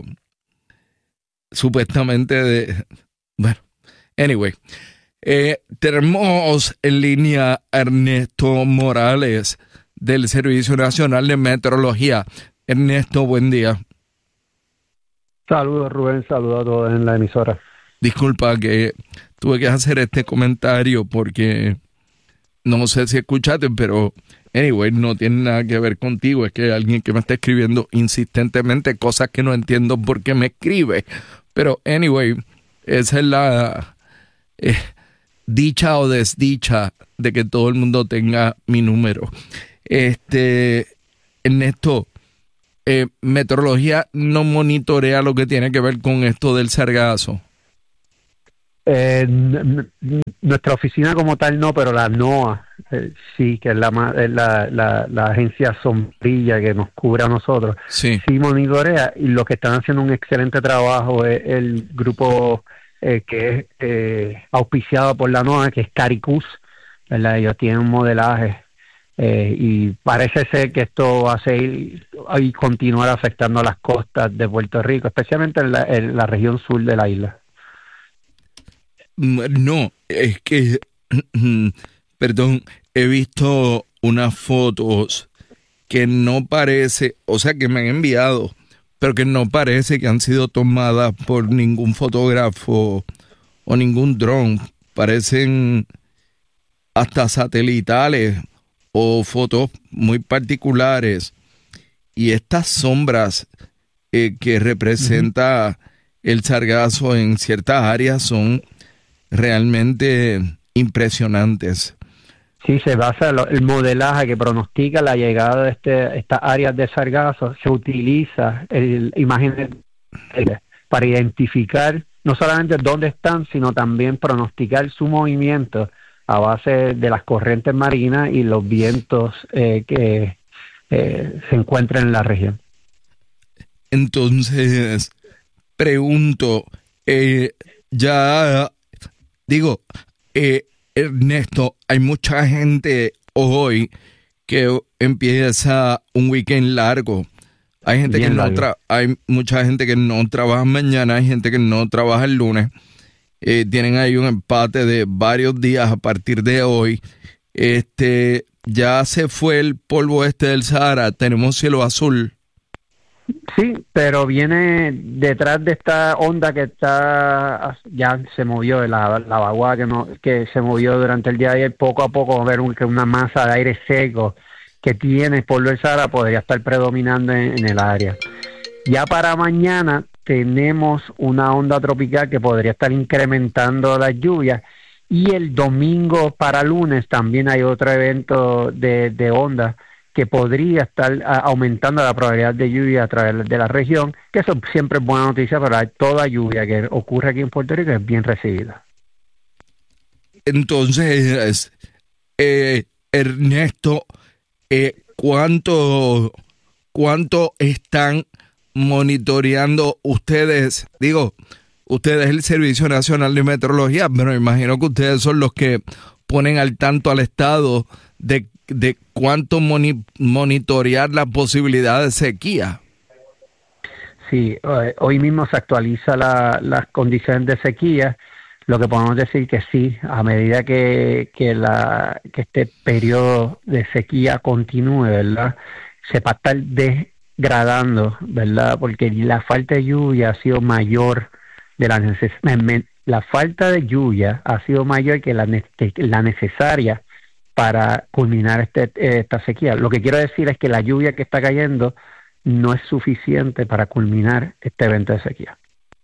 supuestamente bueno, anyway, tenemos en línea a Ernesto Morales del Servicio Nacional de Meteorología. Ernesto, buen día. Saludos, Rubén, saludos a todos en la emisora. Disculpa que tuve que hacer este comentario porque no sé si escuchaste, pero anyway, no tiene nada que ver contigo. Es que hay alguien que me está escribiendo insistentemente cosas que no entiendo por qué me escribe. Pero anyway, esa es la dicha o desdicha de que todo el mundo tenga mi número. Ernesto, Meteorología no monitorea lo que tiene que ver con esto del sargazo. Nuestra oficina como tal no, pero la NOAA sí, que es la agencia sombrilla que nos cubre a nosotros, sí monitorea, y los que están haciendo un excelente trabajo es el grupo que es auspiciado por la NOAA, que es CARICUS, ¿verdad? Ellos tienen un modelaje y parece ser que esto va a seguir y continuar afectando a las costas de Puerto Rico, especialmente en la región sur de la isla. No, es que, perdón, he visto unas fotos que no parece, o sea, que me han enviado, pero que no parece que han sido tomadas por ningún fotógrafo o ningún dron. Parecen hasta satelitales o fotos muy particulares. Y estas sombras que representa el sargazo en ciertas áreas son realmente impresionantes. Sí, se basa en el modelaje que pronostica la llegada de estas áreas de sargazo. Se utiliza imágenes para identificar no solamente dónde están, sino también pronosticar su movimiento a base de las corrientes marinas y los vientos que se encuentran en la región. Entonces, pregunto, Ernesto, hay mucha gente hoy que empieza un weekend largo. Hay gente hay mucha gente que no trabaja mañana, hay gente que no trabaja el lunes. Tienen ahí un empate de varios días a partir de hoy. Ya se fue el polvo del Sahara, tenemos cielo azul. Sí, pero viene detrás de esta onda que ya se movió, la vaguada que se movió durante el día de ayer. Poco a poco va a ver que una masa de aire seco que tiene polvo del Sahara podría estar predominando en el área. Ya para mañana tenemos una onda tropical que podría estar incrementando las lluvias, y el domingo para lunes también hay otro evento de onda que podría estar aumentando la probabilidad de lluvia a través de la región, que eso siempre es buena noticia, pero toda lluvia que ocurre aquí en Puerto Rico es bien recibida. Entonces, Ernesto, ¿cuánto están monitoreando ustedes? Digo, ustedes el Servicio Nacional de Meteorología, pero me imagino que ustedes son los que ponen al tanto al Estado de cuánto monitorear la posibilidad de sequía. Sí, hoy mismo se actualiza las condiciones de sequía. Lo que podemos decir que sí, a medida que este periodo de sequía continúe, ¿verdad? Se va a estar degradando, ¿verdad? Porque la falta de lluvia ha sido mayor de la falta de lluvia ha sido mayor que la necesaria para culminar esta sequía. Lo que quiero decir es que la lluvia que está cayendo no es suficiente para culminar este evento de sequía.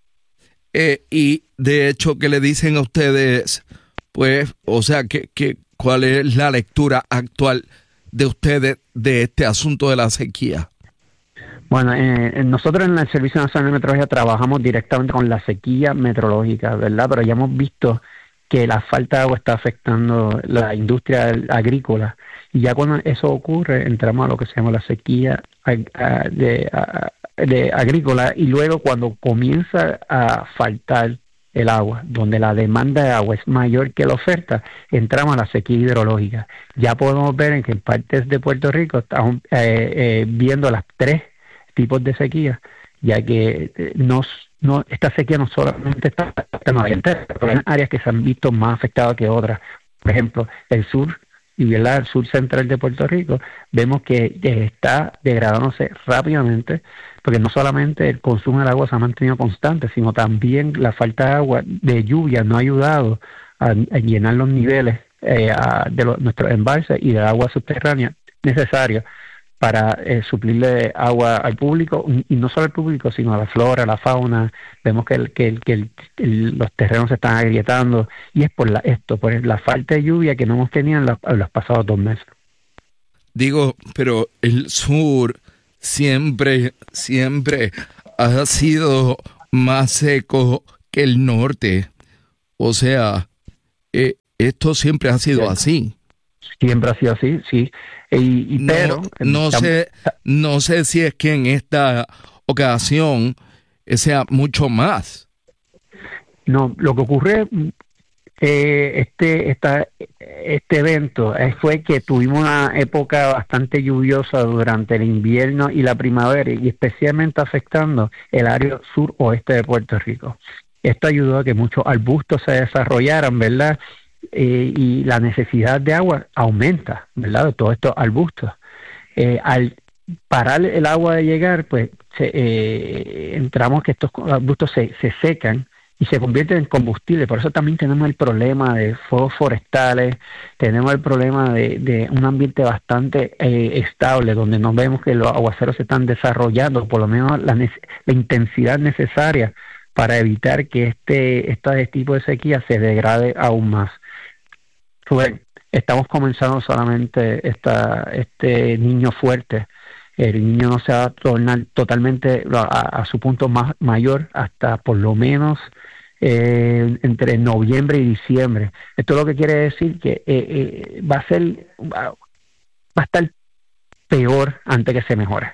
Y de hecho, ¿qué le dicen a ustedes? Pues, o sea, ¿cuál es la lectura actual de ustedes de este asunto de la sequía? Bueno, nosotros en el Servicio Nacional de Meteorología trabajamos directamente con la sequía meteorológica, ¿verdad? Pero ya hemos visto que la falta de agua está afectando la industria agrícola, y ya cuando eso ocurre entramos a lo que se llama la sequía de agrícola, y luego cuando comienza a faltar el agua, donde la demanda de agua es mayor que la oferta, entramos a la sequía hidrológica. Ya podemos ver en que en partes de Puerto Rico estamos viendo las tres tipos de sequía, ya que esta sequía no solamente está en la entera, pero hay áreas que se han visto más afectadas que otras. Por ejemplo, el sur y ¿verdad? El sur central de Puerto Rico, vemos que está degradándose rápidamente, porque no solamente el consumo del agua se ha mantenido constante, sino también la falta de agua, de lluvia, no ha ayudado a llenar los niveles de nuestros embalses y de agua subterránea necesaria para suplirle agua al público, y no solo al público, sino a la flora, a la fauna. Vemos que los terrenos se están agrietando, y es por la falta de lluvia que no hemos tenido en los pasados 2 meses. Digo, pero el sur siempre ha sido más seco que el norte. O sea, esto siempre ha sido así. Siempre ha sido así, sí. Pero no sé si es que en esta ocasión sea mucho más. No, lo que ocurre este evento fue que tuvimos una época bastante lluviosa durante el invierno y la primavera, y especialmente afectando el área suroeste de Puerto Rico. Esto ayudó a que muchos arbustos se desarrollaran, ¿verdad? Y la necesidad de agua aumenta, ¿verdad? De todos estos arbustos. Al parar el agua de llegar, pues entramos que estos arbustos se secan y se convierten en combustible. Por eso también tenemos el problema de fuegos forestales, tenemos el problema de un ambiente bastante estable, donde nos vemos que los aguaceros se están desarrollando, por lo menos la intensidad necesaria para evitar que este tipo de sequía se degrade aún más. Estamos comenzando solamente este niño fuerte. El niño no se va a tornar totalmente a su punto más mayor hasta por lo menos entre noviembre y diciembre. Esto lo que quiere decir que va a estar peor antes que se mejore.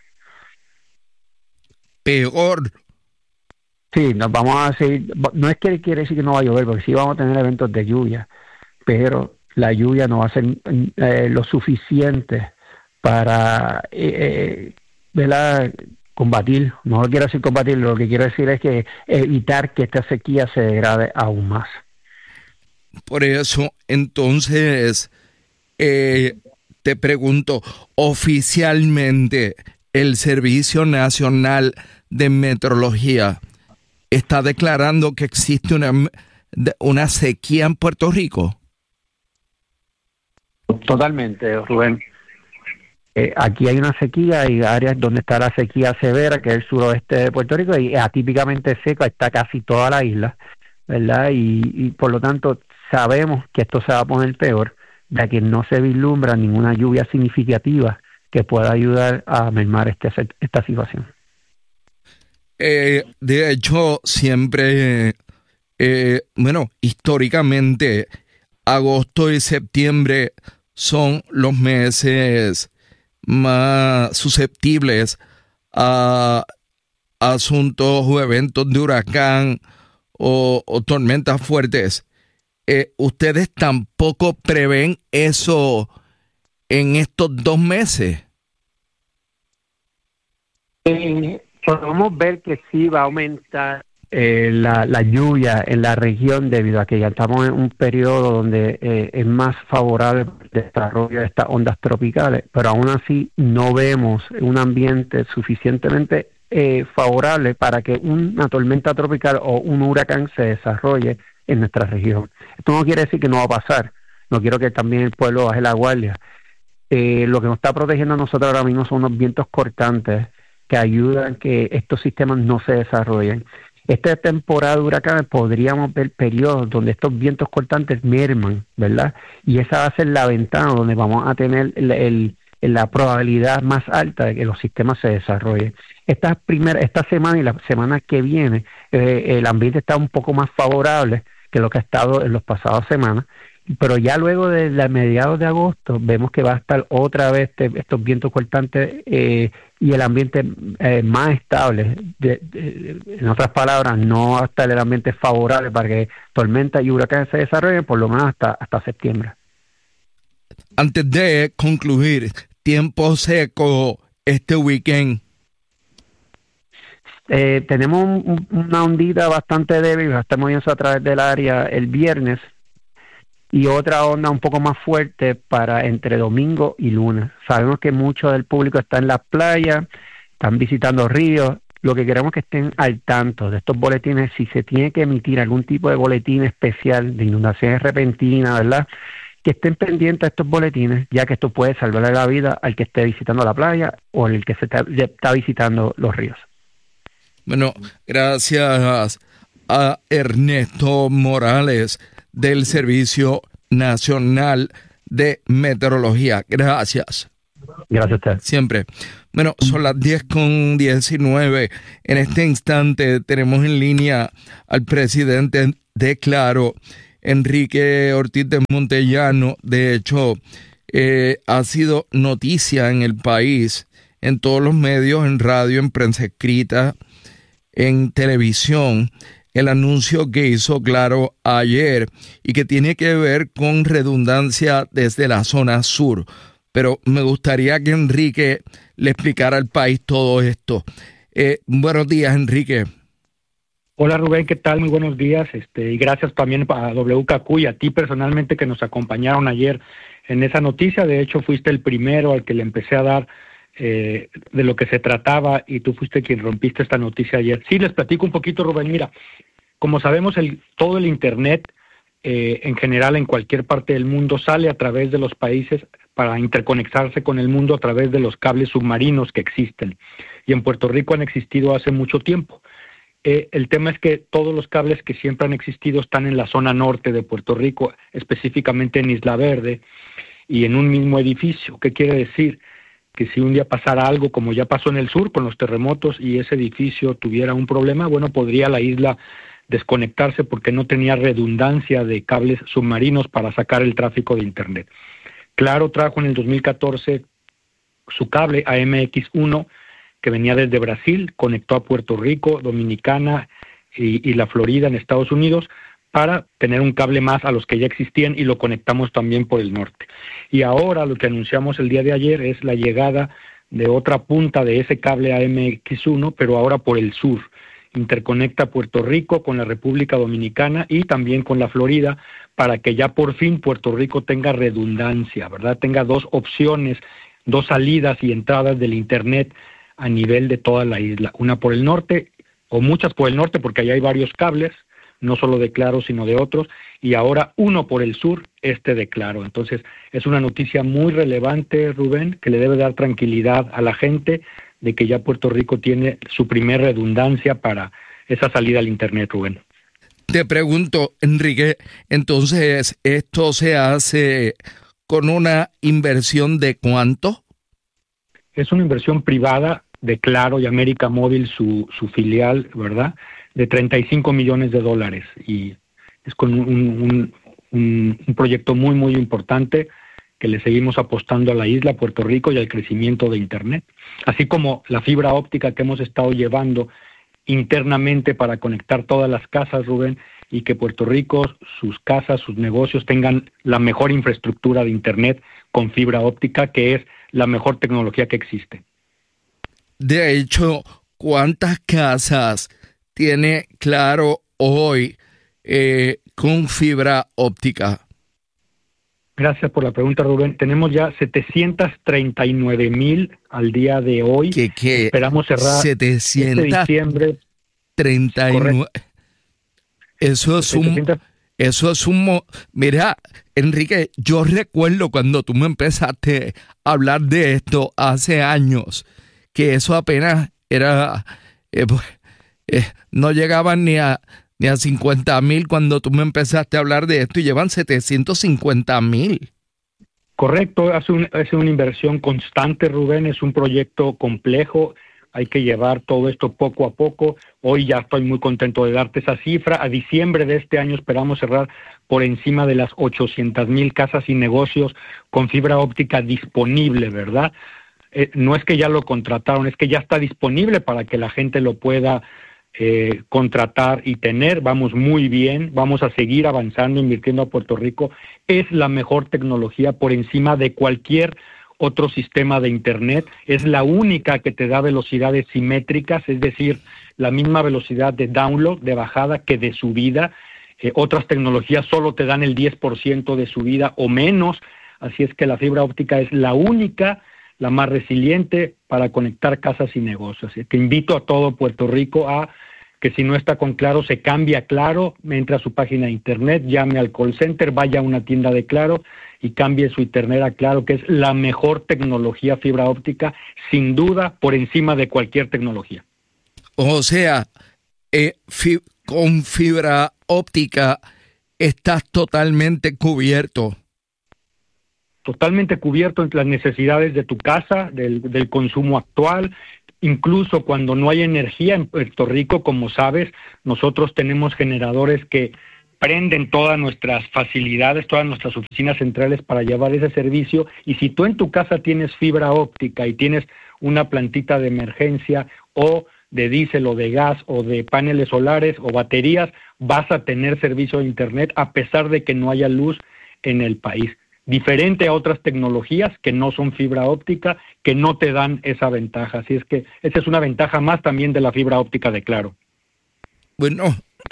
Peor. Sí, nos vamos a seguir. No es que quiere decir que no va a llover, porque sí vamos a tener eventos de lluvia, pero la lluvia no va a ser lo suficiente para ¿verdad? Combatir. No quiero decir combatir, lo que quiero decir es que evitar que esta sequía se degrade aún más. Por eso, entonces, te pregunto, oficialmente el Servicio Nacional de Meteorología está declarando que existe una sequía en Puerto Rico. Totalmente, Rubén. Aquí hay una sequía, hay áreas donde está la sequía severa, que es el suroeste de Puerto Rico, y atípicamente seca está casi toda la isla, ¿verdad? Y por lo tanto sabemos que esto se va a poner peor, ya que no se vislumbra ninguna lluvia significativa que pueda ayudar a mermar esta situación. De hecho, siempre, históricamente, agosto y septiembre son los meses más susceptibles a asuntos o eventos de huracán o tormentas fuertes. ¿Ustedes tampoco prevén eso en estos 2 meses? Podemos ver que sí va a aumentar la lluvia en la región, debido a que ya estamos en un periodo donde es más favorable el desarrollo de estas ondas tropicales, pero aún así no vemos un ambiente suficientemente favorable para que una tormenta tropical o un huracán se desarrolle en nuestra región. Esto no quiere decir que no va a pasar, no quiero que también el pueblo baje la guardia. Lo que nos está protegiendo a nosotros ahora mismo son unos vientos cortantes que ayudan a que estos sistemas no se desarrollen. Esta temporada de huracanes podríamos ver periodos donde estos vientos cortantes merman, ¿verdad? Y esa va a ser la ventana donde vamos a tener la probabilidad más alta de que los sistemas se desarrollen. Esta semana y la semana que viene, el ambiente está un poco más favorable que lo que ha estado en las pasadas semanas, pero ya luego de mediados de agosto vemos que va a estar otra vez estos vientos cortantes y el ambiente más estable. En otras palabras, no va a estar el ambiente favorable para que tormentas y huracanes se desarrollen, por lo menos hasta septiembre. Antes de concluir, tiempo seco este weekend. Tenemos una ondita bastante débil, está moviéndose a través del área el viernes. y otra onda un poco más fuerte para entre domingo y lunes. Sabemos que mucho del público está en las playas, están visitando ríos. Lo que queremos es que estén al tanto de estos boletines. Si se tiene que emitir algún tipo de boletín especial de inundaciones repentinas, ¿verdad?, que estén pendientes a estos boletines, ya que esto puede salvarle la vida al que esté visitando la playa o el que está visitando los ríos. Bueno, gracias a Ernesto Morales del Servicio Nacional de Meteorología. Gracias. Gracias a usted. Siempre. Bueno, son las 10:19. En este instante tenemos en línea al presidente de Claro, Enrique Ortiz de Montellano. De hecho, ha sido noticia en el país, en todos los medios, en radio, en prensa escrita, en televisión, el anuncio que hizo Claro ayer y que tiene que ver con redundancia desde la zona sur. Pero me gustaría que Enrique le explicara al país todo esto. Buenos días, Enrique. Hola Rubén, ¿qué tal? Muy buenos días. Y gracias también a WKQ y a ti personalmente que nos acompañaron ayer en esa noticia. De hecho, fuiste el primero al que le empecé a dar de lo que se trataba y tú fuiste quien rompiste esta noticia ayer. Sí, les platico un poquito, Rubén. Mira, como sabemos, todo el Internet en general en cualquier parte del mundo sale a través de los países para interconectarse con el mundo a través de los cables submarinos que existen. Y en Puerto Rico han existido hace mucho tiempo. El tema es que todos los cables que siempre han existido están en la zona norte de Puerto Rico, específicamente en Isla Verde y en un mismo edificio. ¿Qué quiere decir? Que si un día pasara algo como ya pasó en el sur con los terremotos y ese edificio tuviera un problema, bueno, podría la isla desconectarse porque no tenía redundancia de cables submarinos para sacar el tráfico de Internet. Claro trajo en el 2014 su cable AMX1 que venía desde Brasil, conectó a Puerto Rico, Dominicana y la Florida en Estados Unidos para tener un cable más a los que ya existían y lo conectamos también por el norte. Y ahora lo que anunciamos el día de ayer es la llegada de otra punta de ese cable AMX1, pero ahora por el sur. Interconecta Puerto Rico con la República Dominicana y también con la Florida para que ya por fin Puerto Rico tenga redundancia, ¿verdad? Tenga dos opciones, dos salidas y entradas del Internet a nivel de toda la isla. Una por el norte, o muchas por el norte, porque allá hay varios cables, no solo de Claro, sino de otros, y ahora uno por el sur, de Claro. Entonces, es una noticia muy relevante, Rubén, que le debe dar tranquilidad a la gente de que ya Puerto Rico tiene su primer redundancia para esa salida al Internet, Rubén. Te pregunto, Enrique, entonces, ¿esto se hace con una inversión de cuánto? Es una inversión privada de Claro y América Móvil, su filial, ¿verdad?, de $35 millones. Y es con un proyecto muy, muy importante que le seguimos apostando a la isla, Puerto Rico, y al crecimiento de Internet. Así como la fibra óptica que hemos estado llevando internamente para conectar todas las casas, Rubén, y que Puerto Rico, sus casas, sus negocios tengan la mejor infraestructura de Internet con fibra óptica, que es la mejor tecnología que existe. De hecho, ¿cuántas casas tiene Claro hoy con fibra óptica? Gracias por la pregunta, Rubén. Tenemos ya 739,000 al día de hoy. ¿Qué? Esperamos cerrar 739. este diciembre. Eso es un... Mira, Enrique, yo recuerdo cuando tú me empezaste a hablar de esto hace años, que eso apenas era... no llegaban ni a 50,000 cuando tú me empezaste a hablar de esto y llevan 750,000. Correcto, es una inversión constante, Rubén, es un proyecto complejo, hay que llevar todo esto poco a poco. Hoy ya estoy muy contento de darte esa cifra. A diciembre de este año esperamos cerrar por encima de las 800,000 casas y negocios con fibra óptica disponible, ¿verdad? No es que ya lo contrataron, es que ya está disponible para que la gente lo pueda contratar y tener. Vamos muy bien, vamos a seguir avanzando, invirtiendo a Puerto Rico. Es la mejor tecnología por encima de cualquier otro sistema de Internet. Es la única que te da velocidades simétricas, es decir, la misma velocidad de download, de bajada, que de subida, Otras tecnologías solo te dan el 10% de su vida o menos, así es que la fibra óptica es la única, la más resiliente para conectar casas y negocios. Así que invito a todo Puerto Rico a que si no está con Claro, se cambie a Claro, entre a su página de internet, llame al call center, vaya a una tienda de Claro y cambie su internet a Claro, que es la mejor tecnología fibra óptica, sin duda, por encima de cualquier tecnología. O sea, con fibra óptica estás totalmente cubierto. Totalmente cubierto en las necesidades de tu casa, del consumo actual. Incluso cuando no hay energía en Puerto Rico, como sabes, nosotros tenemos generadores que prenden todas nuestras facilidades, todas nuestras oficinas centrales para llevar ese servicio. Y si tú en tu casa tienes fibra óptica y tienes una plantita de emergencia o de diésel o de gas o de paneles solares o baterías, vas a tener servicio de internet a pesar de que no haya luz en el país. Diferente a otras tecnologías que no son fibra óptica, que no te dan esa ventaja. Así es que esa es una ventaja más también de la fibra óptica de Claro. Bueno,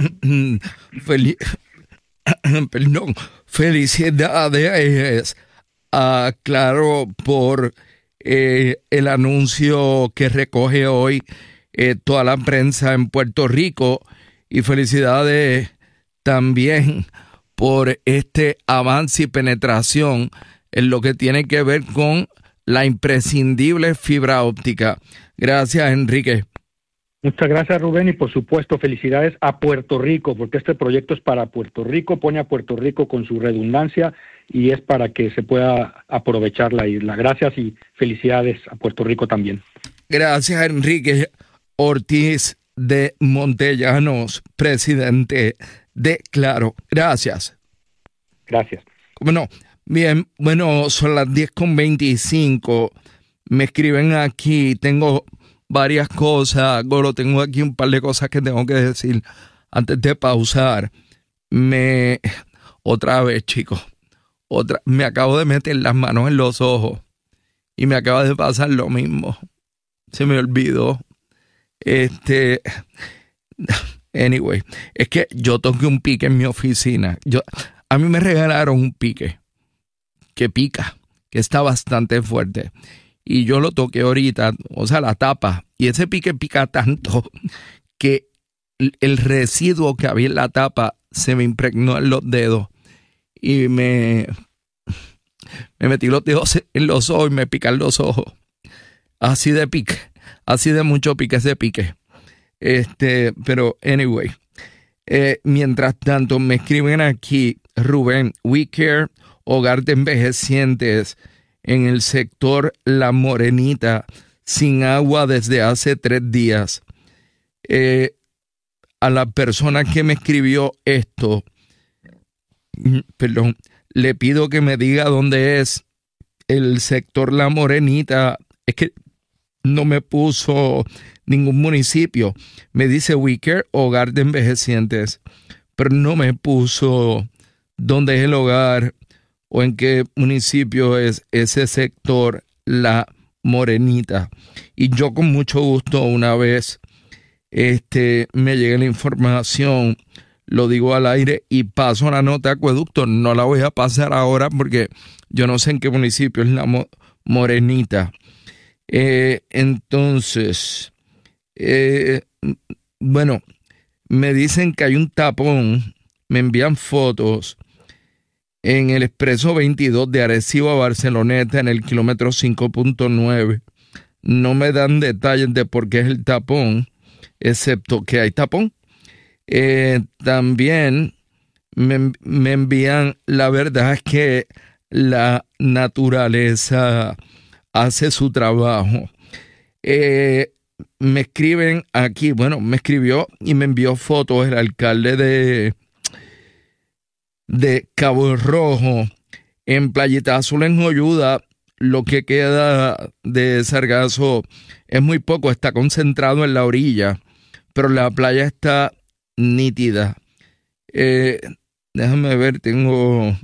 felicidades a Claro por el anuncio que recoge hoy toda la prensa en Puerto Rico, y felicidades también por este avance y penetración en lo que tiene que ver con la imprescindible fibra óptica. Gracias, Enrique. Muchas gracias, Rubén, y por supuesto felicidades a Puerto Rico, porque este proyecto es para Puerto Rico, pone a Puerto Rico con su redundancia y es para que se pueda aprovechar la isla. Gracias y felicidades a Puerto Rico también. Gracias, Enrique Ortiz de Montellanos, presidente de Claro. Gracias. Gracias. Bueno, bien, bueno, son las 10:25. Me escriben aquí, tengo varias cosas, Goro, tengo aquí un par de cosas que tengo que decir antes de pausar. Otra vez, chicos, me acabo de meter las manos en los ojos y me acaba de pasar lo mismo. Se me olvidó. Anyway, es que yo toqué un pique en mi oficina. A mí me regalaron un pique que pica, que está bastante fuerte. Y yo lo toqué ahorita, o sea, la tapa. Y ese pique pica tanto que el residuo que había en la tapa se me impregnó en los dedos. Y me metí los dedos en los ojos y me pican los ojos. Así de pique, así de mucho pique ese pique. Pero anyway, mientras tanto me escriben aquí, Rubén, We Care, hogar de envejecientes en el sector La Morenita, sin agua desde hace 3 días. A la persona que me escribió esto, le pido que me diga dónde es el sector La Morenita. Es que no me puso ningún municipio. Me dice We Care, hogar de envejecientes, pero no me puso dónde es el hogar o en qué municipio es ese sector La Morenita. Y yo con mucho gusto, una vez me llegue la información, lo digo al aire y paso la nota de acueducto. No la voy a pasar ahora porque yo no sé en qué municipio es La Morenita. Entonces, bueno, me dicen que hay un tapón, me envían fotos en el expreso 22 de Arecibo a Barceloneta en el kilómetro 5.9. No me dan detalles de por qué es el tapón, excepto que hay tapón. También me envían, la verdad es que la naturaleza hace su trabajo. Me escriben aquí, bueno, me escribió y me envió fotos el alcalde de Cabo Rojo, en Playita Azul, en Joyuda. Lo que queda de sargazo es muy poco, está concentrado en la orilla, pero la playa está nítida. Déjame ver, tengo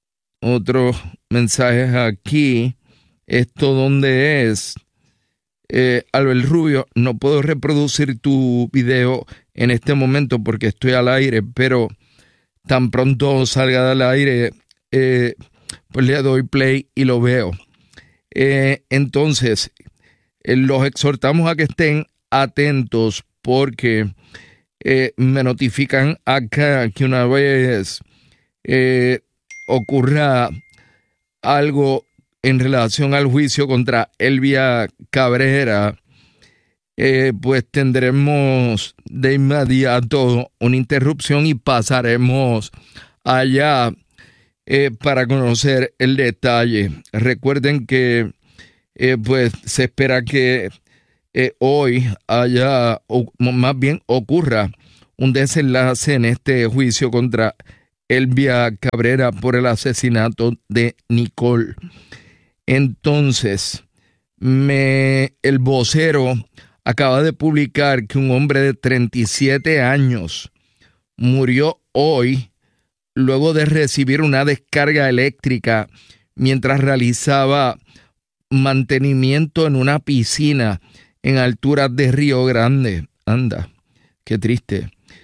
otros mensajes aquí. ¿Esto dónde es? Albert Rubio, no puedo reproducir tu video en este momento porque estoy al aire, pero tan pronto salga del aire, pues le doy play y lo veo. Entonces, los exhortamos a que estén atentos porque me notifican acá que una vez ocurra algo en relación al juicio contra Elvia Cabrera, pues tendremos de inmediato una interrupción y pasaremos allá para conocer el detalle. Recuerden que pues se espera que hoy haya, o más bien ocurra, un desenlace en este juicio contra Elvia Cabrera por el asesinato de Nicole. Entonces, el vocero acaba de publicar que un hombre de 37 años murió hoy luego de recibir una descarga eléctrica mientras realizaba mantenimiento en una piscina en alturas de Río Grande. Anda, qué triste.